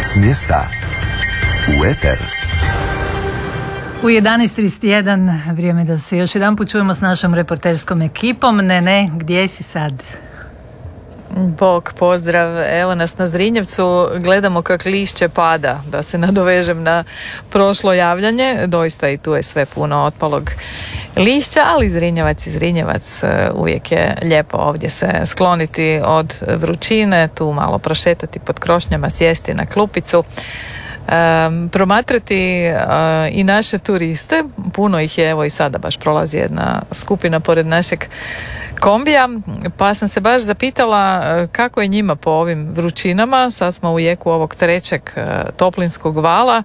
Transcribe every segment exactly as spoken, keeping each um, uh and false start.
S mjesta u eter. U jedanaest trideset jedan vrijeme da se još jedan put čujemo s našom reporterskom ekipom. Ne, ne, gdje si sad? Bog, pozdrav. Evo nas na Zrinjevcu, gledamo kak lišće pada, da se nadovežem na prošlo javljanje. Doista i tu je sve puno otpalog lišća, ali Zrinjevac i Zrinjevac, uvijek je lijepo ovdje se skloniti od vrućine, tu malo prošetati pod krošnjama, sjesti na klupicu. Um, promatrati uh, i naše turiste, puno ih je, evo i sada baš prolazi jedna skupina pored našeg kombija, pa sam se baš zapitala uh, kako je njima po ovim vrućinama. Sad smo u jeku ovog trećeg uh, toplinskog vala.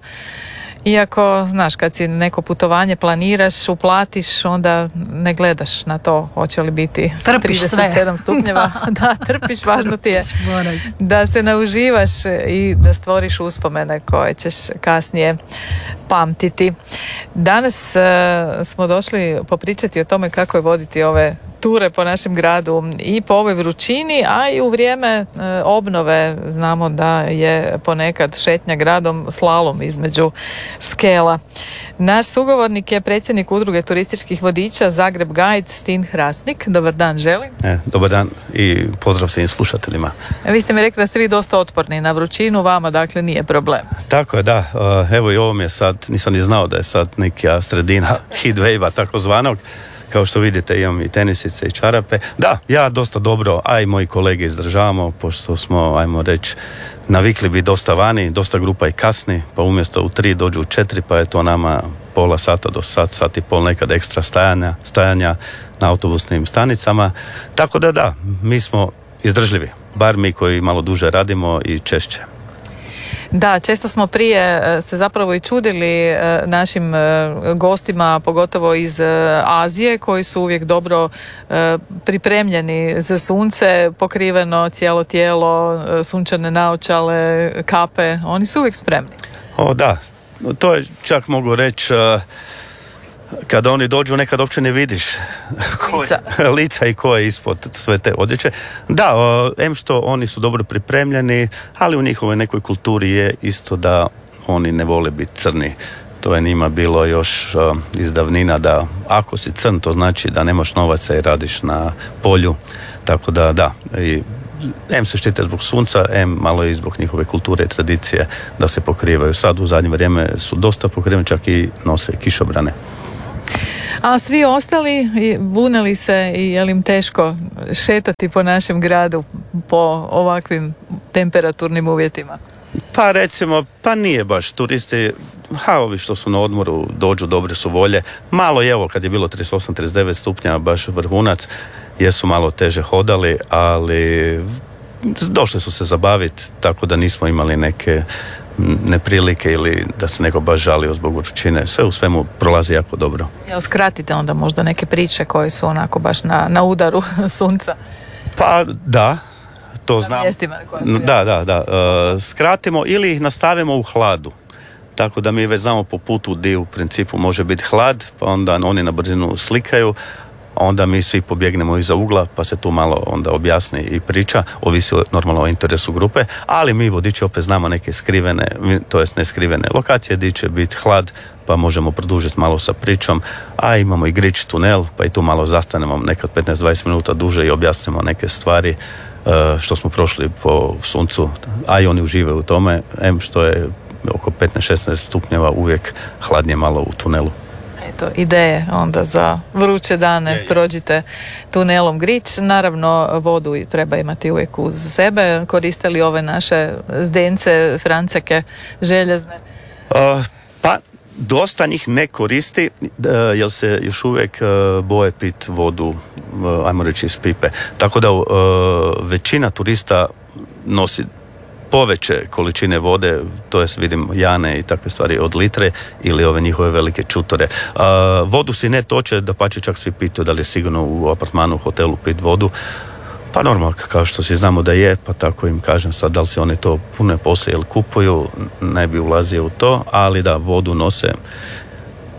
Iako, znaš, kad si neko putovanje planiraš, uplatiš, onda ne gledaš na to hoće li biti trpiš trideset sedam sve. stupnjeva. Da, trpiš, važno ti je Moraš. da se nauživaš i da stvoriš uspomene koje ćeš kasnije pamtiti. Danas uh, smo došli popričati o tome kako je voditi ove ture po našem gradu i po ovoj vrućini, a i u vrijeme e, obnove. Znamo da je ponekad šetnja gradom slalom između skela. Naš sugovornik je predsjednik Udruge turističkih vodiča Zagreb Guides, Tin Hrastnik. Dobar dan, želim. E, dobar dan i pozdrav svim slušateljima. Vi ste mi rekli da ste vi dosta otporni na vrućinu, vama dakle nije problem. Tako je, da. Evo i ovo mi je sad, nisam ni znao da je sad neka sredina heat wave-a takozvanog. Kao što vidite, imam i tenisice i čarape. Da, ja dosta dobro, a i moji kolege izdržavamo, pošto smo, ajmo reći, navikli bi dosta vani, dosta grupa i kasni, pa umjesto u tri dođu u četiri, pa je to nama pola sata do sat, sat i pol nekad ekstra stajanja, stajanja na autobusnim stanicama. Tako da da, mi smo izdržljivi, bar mi koji malo duže radimo i češće. Da, često smo prije se zapravo i čudili našim gostima, pogotovo iz Azije, koji su uvijek dobro pripremljeni za sunce, pokriveno cijelo tijelo, sunčane naočale, kape, oni su uvijek spremni. O da, to je čak mogu reći, kada oni dođu nekad uopće ne vidiš ko lica. je, lica i ko je ispod sve te odjeće. Da, em što oni su dobro pripremljeni, ali u njihovoj nekoj kulturi je isto da oni ne vole biti crni. To je njima bilo još uh, iz davnina da ako si crn, to znači da nemaš novaca i radiš na polju. Tako da da, i em se štite zbog sunca, em malo i zbog njihove kulture i tradicije da se pokrivaju. Sad u zadnje vrijeme su dosta pokriveni, čak i nose kišobrane. A svi ostali bunili se i je li im teško šetati po našem gradu po ovakvim temperaturnim uvjetima? Pa recimo, pa nije baš. Turisti, ha, ovi što su na odmoru dođu, dobre su volje. Malo je evo kad je bilo trideset osam trideset devet stupnja, baš vrhunac, jesu malo teže hodali, ali došli su se zabaviti, tako da nismo imali neke neprilike ili da se neko baš žalio zbog vrućine. Sve u svemu prolazi jako dobro. Jel skratite onda možda neke priče koje su onako baš na, na udaru sunca? Pa da, to znam. Da, da, da. Uh, skratimo ili ih nastavimo u hladu. Tako da mi već znamo po putu di u principu može biti hlad, pa onda oni na brzinu slikaju, onda mi svi pobjegnemo iza ugla, pa se tu malo onda objasni i priča, ovisi normalno o interesu grupe, ali mi vodiči opet znamo neke skrivene, to jest ne skrivene lokacije gdje će biti hlad, pa možemo produžiti malo sa pričom, a imamo i grič tunel, pa i tu malo zastanemo nekad petnaest do dvadeset minuta duže i objasnimo neke stvari što smo prošli po suncu, a i oni uživaju u tome, em što je oko petnaest šesnaest stupnjeva uvijek hladnije malo u tunelu. Eto, ideje onda za vruće dane, je, je. Prođite tunelom Grič. Naravno, vodu treba imati uvijek uz sebe. Koriste li ove naše zdence, franceke, željezne? Uh, pa, dosta njih ne koristi, uh, jer se još uvijek uh, boje pit vodu, uh, ajmo reći, iz pipe. Tako da uh, većina turista nosi poveće količine vode, to jest vidim jane i takve stvari od litre ili ove njihove velike čutore. Uh, vodu si ne toče, da pače čak svi pitaju da li je sigurno u apartmanu, u hotelu pit vodu. Pa normalno, kao što svi znamo da je, pa tako im kažem sad, da li se oni to puno poslije ili kupuju, ne bi ulazio u to, ali da, vodu nose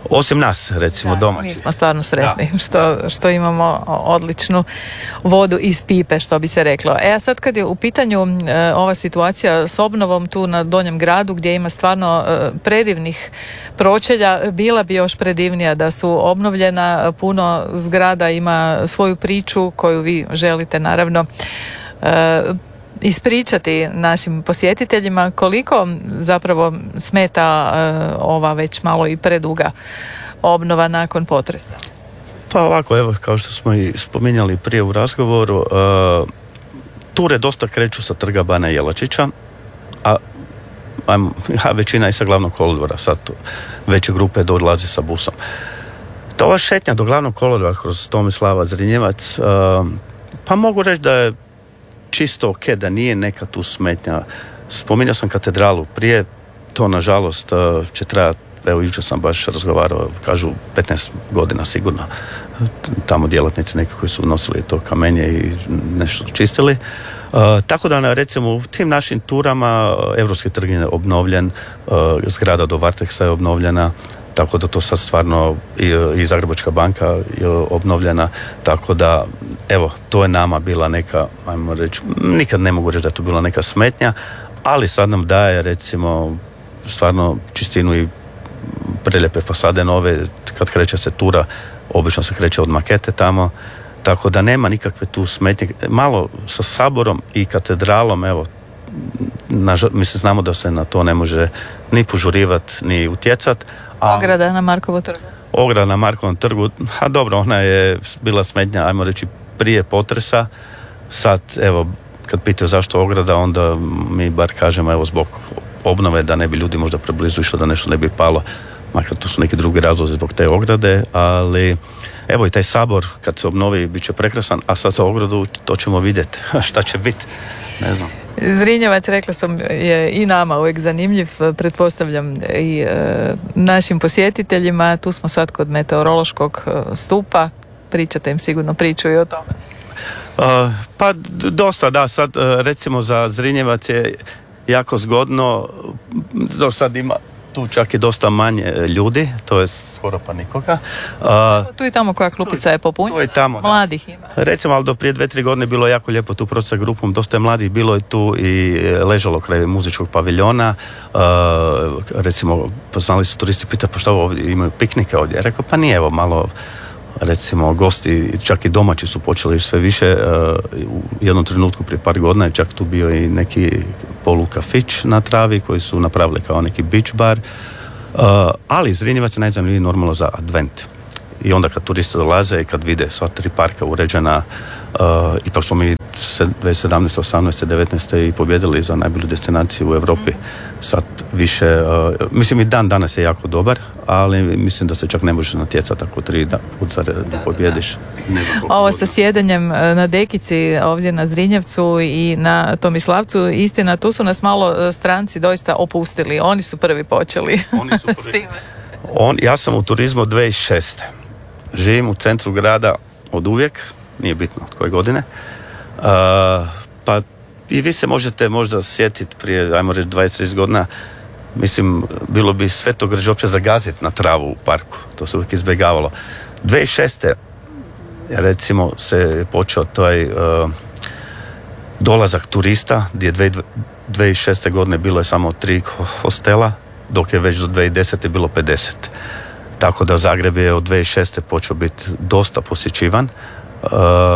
Osim nas, recimo, da, domaći. Mi smo stvarno sretni što, što imamo odličnu vodu iz pipe, što bi se reklo. E, a sad kad je u pitanju e, ova situacija s obnovom tu na Donjem gradu, gdje ima stvarno e, predivnih pročelja, bila bi još predivnija da su obnovljena. Puno zgrada ima svoju priču koju vi želite, naravno, e, ispričati našim posjetiteljima. Koliko zapravo smeta uh, ova već malo i preduga obnova nakon potresa? Pa ovako, evo, kao što smo i spominjali prije u razgovoru, uh, ture dosta kreću sa trga Bana Jelačića, a, a, a većina i sa glavnog kolodvora, sad veće grupe dolaze sa busom. Ta ova šetnja do glavnog kolodvora kroz Tomislava, Zrinjevac, uh, pa mogu reći da je čisto ok, da nije neka tu smetnja. Spominjao sam katedralu prije, to nažalost će trajati, evo jučer sam baš razgovarao, kažu petnaest godina sigurno, tamo djelatnici neki koji su nosili to kamenje i nešto čistili. Uh, tako da recimo u tim našim turama Europski trg je obnovljen, uh, zgrada do Varteksa je obnovljena, tako da to sad stvarno i, i Zagrebačka banka je obnovljena, tako da evo, to je nama bila neka, ajmo reći, nikad ne mogu reći da je to bila neka smetnja, ali sad nam daje recimo stvarno čistinu i prelijepe fasade nove, kad kreće se tura, obično se kreće od makete tamo, tako da nema nikakve tu smetnje. Malo sa Saborom i katedralom, evo, nažal, mislim, znamo da se na to ne može ni požurivati, ni utjecati. Ograda na Markovom trgu. Ograda na Markovom trgu, a dobro, ona je bila smetnja, ajmo reći, prije potresa. Sad, evo, kad pitaju zašto ograda, onda mi bar kažemo, evo, zbog obnove, da ne bi ljudi možda preblizu išli, da nešto ne bi palo, makar to su neki drugi razlozi zbog te ograde, ali evo i taj Sabor, kad se obnovi, bit će prekrasan, a sad za ogradu to ćemo vidjeti. Šta će biti, ne znam. Zrinjevac, rekla sam, je i nama uvijek zanimljiv, pretpostavljam i e, našim posjetiteljima. Tu smo sad kod meteorološkog stupa, pričate im sigurno priču i o tome. Uh, pa dosta, da, sad recimo za Zrinjevac je jako zgodno, do sad ima tu čak i dosta manje ljudi, to je skoro pa nikoga. Uh, tu i tamo koja klupica je popunjena, je tamo, mladih ima. Recimo, ali do prije dve, tri godine bilo je jako lijepo tu proći sa grupom, dosta je mladih, bilo je tu i ležalo kraj muzičkog paviljona, uh, recimo, pa znali su turisti, pita, pa šta ovdje imaju piknike ovdje? Rekao, pa nije, evo malo, recimo, gosti, čak i domaći su počeli sve više, uh, u jednom trenutku prije par godina je čak tu bio i neki polukafić na travi koji su napravili kao neki beach bar, uh, ali Zrinjevac je najzanimljiviji normalno za advent. I onda kad turisti dolaze i kad vide sva tri parka uređena, uh, ipak smo mi dvije tisuće sedamnaeste, osamnaeste, devetnaeste i pobjedili za najbolju destinaciju u Europi. Sad više, uh, mislim i dan danas je jako dobar, ali mislim da se čak ne može natjecati ako tri da put da pobjediš. Ne znam Ovo sa sjedanjem na dekici ovdje na Zrinjevcu i na Tomislavcu, istina, tu su nas malo stranci doista opustili. Oni su prvi počeli. Oni su prvi. S time. On, ja sam u turizmu od dvije tisuće šeste. Živim u centru grada od uvijek, nije bitno od koje godine. Uh, pa i vi se možete možda sjetiti prije, ajmo reći, dvadeset trideset godina, mislim, bilo bi Svetogrđe uopće zagaziti na travu u parku. To se uvijek izbjegavalo. dvije tisuće šeste recimo se počeo taj uh, dolazak turista, gdje je dvije tisuće šeste godine bilo je samo tri hostela, dok je već do dvije tisuće desete bilo pedeset. Tako da Zagreb je od dvije tisuće šeste počeo biti dosta posjećivan. Uh,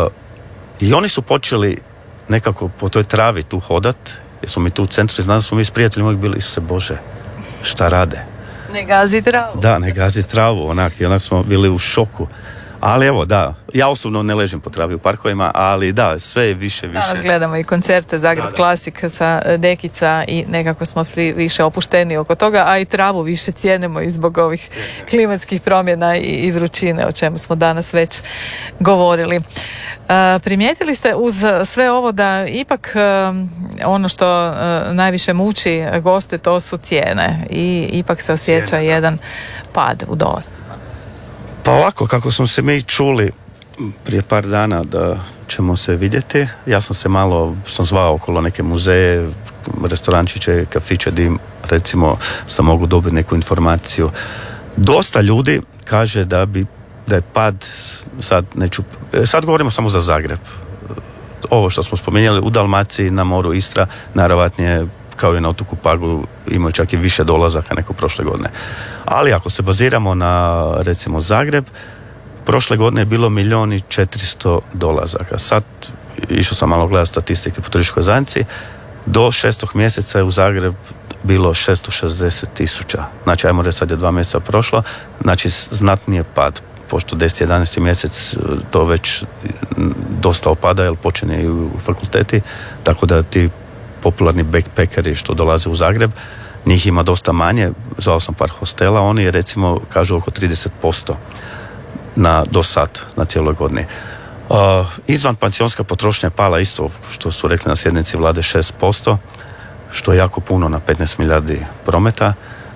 I oni su počeli nekako po toj travi tu hodat, jer smo mi tu u centru i znam da smo mi s prijateljima uvijek bili, Isuse Bože, šta rade? Ne gazi travu. Da, ne gazi travu, onak, i onak smo bili u šoku. Ali evo, da, ja osobno ne ležim po travi u parkovima, ali da, sve je više, više. Danas gledamo i koncerte Zagreb da, da. Klasik sa dekica i nekako smo više opušteni oko toga, a i travu više cijenimo i zbog ovih klimatskih promjena i, i vrućine, o čemu smo danas već govorili. Uh, primijetili ste uz sve ovo da ipak uh, ono što uh, najviše muči goste, to su cijene i ipak se osjeća cijene, jedan pad u dolascima. Pa ovako, kako smo se mi čuli prije par dana da ćemo se vidjeti, ja sam se malo, sam zvao okolo neke muzeje, restorančiće, kafiće, di recimo sam mogu dobiti neku informaciju. Dosta ljudi kaže da bi da je pad, sad neću, sad govorimo samo za Zagreb. Ovo što smo spomenuli u Dalmaciji, na moru Istra, najvjerojatnije kao i na otoku Pagu imaju čak i više dolazaka nego prošle godine. Ali ako se baziramo na recimo Zagreb, prošle godine je bilo milijun i četiristo dolazaka. Sad, išao sam malo gledati statistike po turističkoj zajednici, do šestog mjeseca je u Zagreb bilo šesto šezdeset tisuća. Znači, ajmo reći, sad je dva mjeseca prošlo, znači znatni je pad. Pošto deseti jedanaesti mjesec to već dosta opada, jer počinje i u fakulteti, tako da ti popularni backpackeri što dolaze u Zagreb, njih ima dosta manje. Zvao sam par hostela, oni recimo kažu oko trideset posto na, do sad, na cijeloj godini. Uh, izvan pansionska potrošnja je pala isto, što su rekli na sjednici vlade, šest posto, što je jako puno na petnaest milijardi prometa,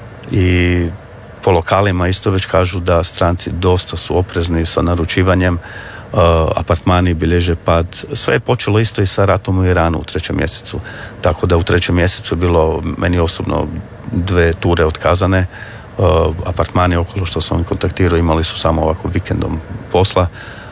i po lokalima isto već kažu da stranci dosta su oprezni sa naručivanjem, uh, apartmani bilježe pad. Sve je počelo isto i sa ratom u Iranu u trećem mjesecu, tako da u trećem mjesecu je bilo meni osobno dve ture otkazane, uh, apartmani okolo što sam kontaktirao imali su samo ovako vikendom posla,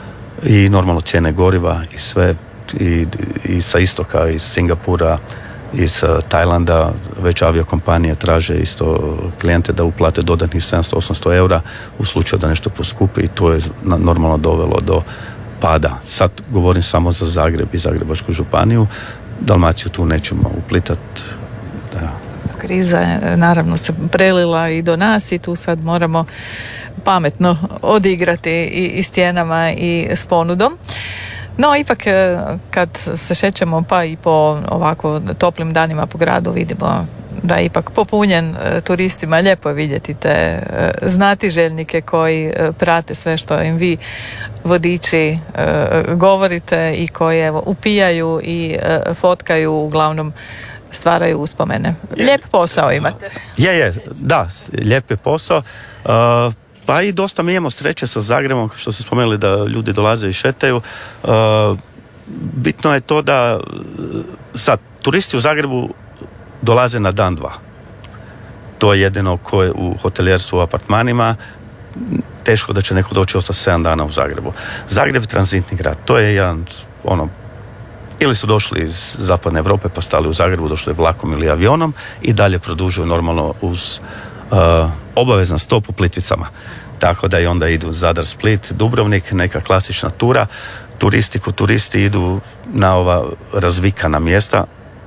i normalno cijene goriva i sve, i, i sa istoka, iz Singapura, iz Tajlanda, već aviokompanije traže isto klijente da uplate dodatnih sedamsto do osamsto eura u slučaju da nešto poskupi, i to je normalno dovelo do pada. Sad govorim samo za Zagreb i Zagrebačku županiju, Dalmaciju tu nećemo uplitati. Da. Kriza je naravno se prelila i do nas, i tu sad moramo pametno odigrati i, i s cijenama i s ponudom. No, ipak kad se šećemo pa i po ovako toplim danima po gradu, vidimo da je ipak popunjen turistima. Lijepo je vidjeti te znatiželjnike koji prate sve što im vi vodiči govorite i koji evo upijaju i fotkaju, uglavnom stvaraju uspomene. Lijep posao imate. Je, je, da, lijep je posao. Uh, pa i dosta mi imamo sreće sa Zagrebom, što ste spomenuli da ljudi dolaze i šetaju. Uh, bitno je to da sad turisti u Zagrebu dolaze na dan, dva. To je jedino koje u hotelijerstvu, u apartmanima. Teško da će neko doći ostati sedam dana u Zagrebu. Zagreb je tranzitni grad. To je jedan, ono, ili su došli iz zapadne Europe pa stali u Zagrebu, došli vlakom ili avionom i dalje produžuju normalno uz uh, obavezan stop u Plitvicama. Tako da i onda idu Zadar, Split, Dubrovnik, neka klasična tura. Turistiku, turisti idu na ova razvikana mjesta,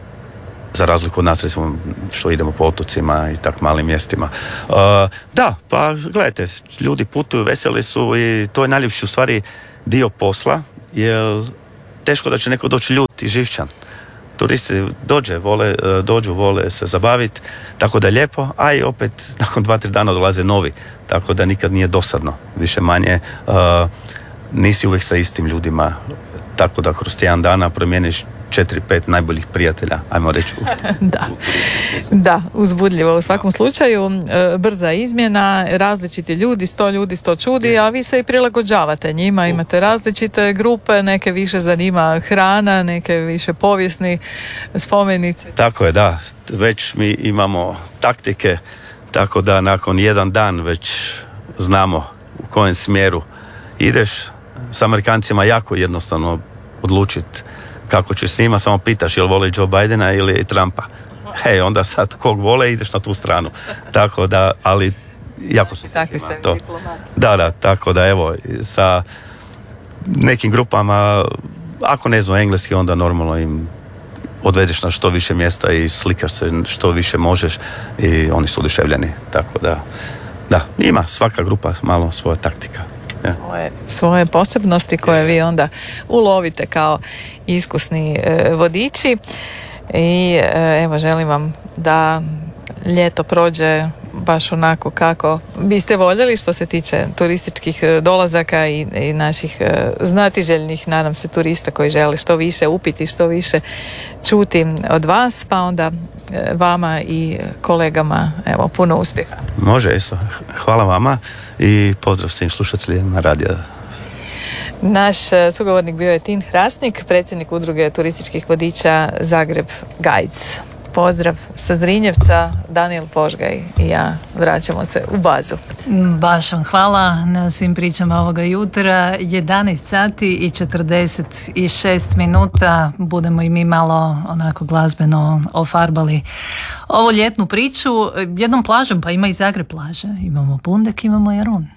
za razliku od nas, recimo, što idemo po otocima i tak malim mjestima. Uh, da, pa gledajte, ljudi putuju, veseli su i to je najljepši u stvari dio posla, jer teško da će neko doći ljut i živčan. Turisti dođe, vole, dođu, vole se zabaviti, tako da je lijepo, a i opet nakon dva, tri dana dolaze novi, tako da nikad nije dosadno, više manje. Uh, nisi uvijek sa istim ljudima, tako da kroz tjedan dana promijeniš četiri, pet najboljih prijatelja, ajmo reći. Da. Da, uzbudljivo u svakom slučaju, brza izmjena, različiti ljudi, sto ljudi, sto čudi, a vi se i prilagođavate njima, imate različite grupe, neke više zanima hrana, neke više povijesni spomenice. Tako je, da, već mi imamo taktike, tako da nakon jedan dan već znamo u kojem smjeru ideš. S Amerikancima jako jednostavno odlučiti kako ćeš s njima, samo pitaš jel vole Joe Bidena ili Trumpa. Hej, onda sad kog vole ideš na tu stranu. Tako da, ali jako su to. Da, da, tako da evo, sa nekim grupama, ako ne znaju engleski, onda normalno im odvedeš na što više mjesta i slikaš se što više možeš i oni su oduševljeni. Tako da, da, ima svaka grupa malo svoja taktika. Svoje, svoje posebnosti koje vi onda ulovite kao iskusni e, vodiči i e, evo želim vam da ljeto prođe baš onako kako biste voljeli što se tiče turističkih dolazaka i, i naših e, znatiželjnih, nadam se, turista koji žele što više upiti, što više čuti od vas, pa onda e, vama i kolegama evo puno uspjeha. Može, isto. Hvala vama i pozdrav svim slušateljima radija. Naš sugovornik bio je Tin Hrastnik, predsjednik udruge turističkih vodiča Zagreb Guides. Pozdrav sa Zrinjevca, Danijel Požgaj i ja vraćamo se u bazu. Baš vam hvala na svim pričama ovoga jutra. jedanaest sati i četrdeset šest minuta. Budemo i mi malo onako glazbeno ofarbali ovu ljetnu priču. Jednom plažom, pa ima i Zagreb plaže. Imamo Bundek, imamo Jarun.